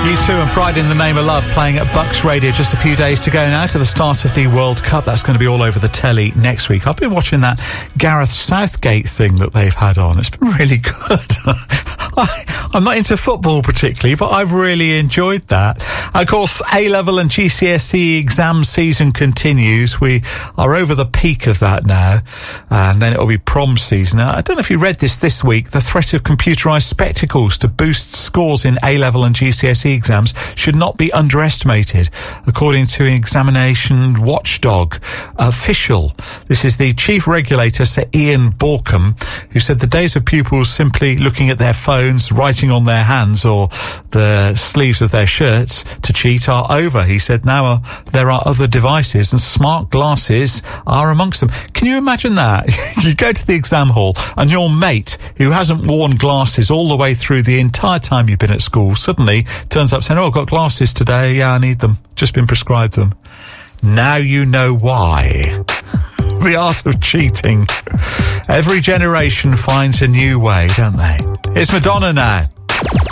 U2 and Pride in the Name of Love playing at Bucks Radio. Just a few days to go now to the start of the World Cup. That's going to be all over the telly next week. I've been watching that Gareth Southgate thing that they've had on. It's been really good. I'm not into football particularly, but I've really enjoyed that. Of course, A-level and GCSE exam season continues. We are over the peak of that now, and then it'll be prom season. Now, I don't know if you read this week. The threat of computerised spectacles to boost scores in A-level and GCSE exams should not be underestimated, according to an examination watchdog official. This is the chief regulator, Sir Ian Borkham, who said the days of pupils simply looking at their phones, writing on their hands or the sleeves of their shirts to cheat are over. He said now there are other devices and smart glasses are amongst them. Can you imagine that? You go to the exam hall and your mate, who hasn't worn glasses all the way through the entire time you've been at school, suddenly turns up saying, "Oh, I've got glasses today. Yeah, I need them. Just been prescribed them." Now you know why. The art of cheating. Every generation finds a new way, don't they? It's Madonna now.